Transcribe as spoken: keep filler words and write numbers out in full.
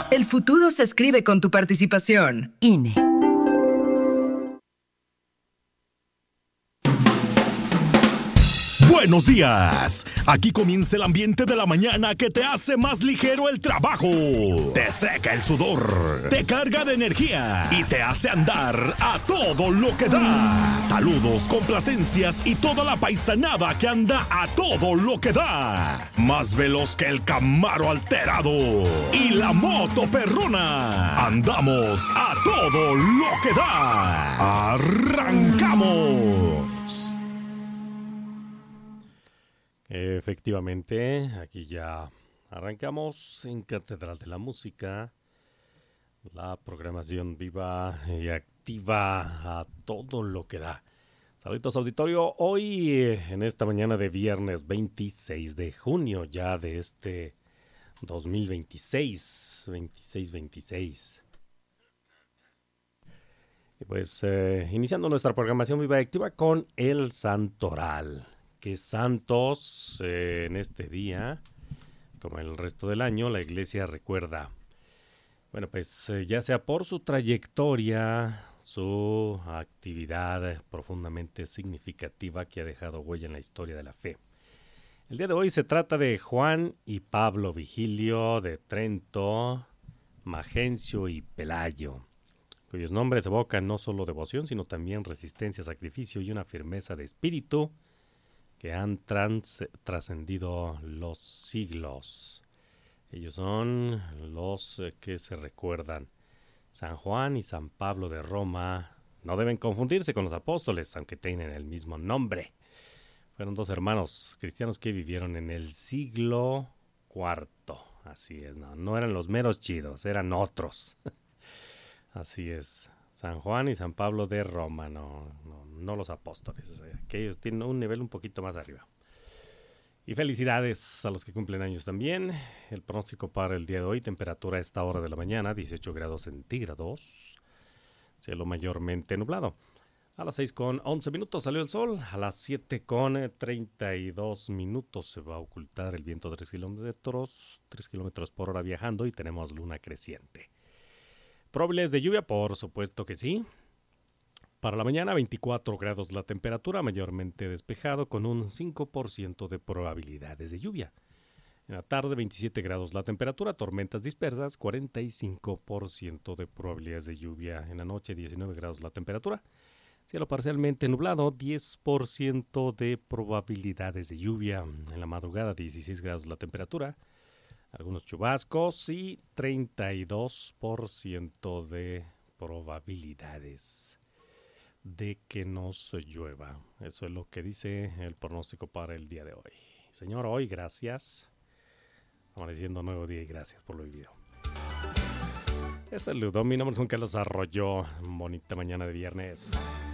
El futuro se escribe con tu participación. I N E. Buenos días. Aquí comienza el ambiente de la mañana que te hace más ligero el trabajo. Te seca el sudor, te carga de energía y te hace andar a todo lo que da. Saludos, complacencias y toda la paisanada que anda a todo lo que da. Más veloz que el Camaro alterado y la moto perrona. Andamos a todo lo que da. Arrancamos. Efectivamente, aquí ya arrancamos en Catedral de la Música, la programación viva y activa a todo lo que da. Saludos auditorio, hoy en esta mañana de viernes veintiséis de junio ya de este dos mil veintiséis, veintiséis veintiséis. Y pues eh, iniciando nuestra programación viva y activa con el Santoral. Que santos eh, en este día, como el resto del año, la iglesia recuerda. Bueno, pues eh, ya sea por su trayectoria, su actividad profundamente significativa que ha dejado huella en la historia de la fe. El día de hoy se trata de Juan y Pablo Vigilio de Trento, Magencio y Pelayo, cuyos nombres evocan no solo devoción, sino también resistencia, sacrificio y una firmeza de espíritu que han trans, trascendido los siglos. Ellos son los eh, que se recuerdan. San Juan y San Pablo de Roma no deben confundirse con los apóstoles, aunque tienen el mismo nombre. Fueron dos hermanos cristianos que vivieron en el siglo cuarto. Así es, no, no eran los meros chidos, eran otros. Así es. San Juan y San Pablo de Roma, no, no, no los apóstoles, o sea, que ellos tienen un nivel un poquito más arriba. Y felicidades a los que cumplen años también. El pronóstico para el día de hoy, temperatura a esta hora de la mañana, dieciocho grados centígrados, cielo mayormente nublado. A las seis con once minutos salió el sol, a las siete con treinta y dos minutos se va a ocultar el viento de tres kilómetros, tres kilómetros por hora viajando y tenemos luna creciente. Probables de lluvia, por supuesto que sí. Para la mañana, veinticuatro grados la temperatura, mayormente despejado, con un cinco por ciento de probabilidades de lluvia. En la tarde, veintisiete grados la temperatura, tormentas dispersas, cuarenta y cinco por ciento de probabilidades de lluvia. En la noche, diecinueve grados la temperatura, cielo parcialmente nublado, diez por ciento de probabilidades de lluvia. En la madrugada, dieciséis grados la temperatura, algunos chubascos y treinta y dos por ciento de probabilidades de que nos llueva. Eso es lo que dice el pronóstico para el día de hoy. Señor, hoy gracias. Amaneciendo nuevo día y gracias por lo vivido. Es el Ludón, mi nombre es Juan Carlos Arroyo. Bonita mañana de viernes.